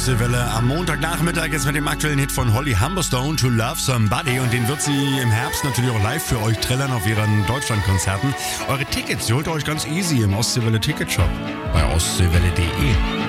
Ostseewelle am Montagnachmittag jetzt mit dem aktuellen Hit von Holly Humberstone, To Love Somebody. Und den wird sie im Herbst natürlich auch live für euch trällern auf ihren Deutschlandkonzerten. Eure Tickets, die holt ihr euch ganz easy im Ostseewelle Ticketshop bei ostseewelle.de.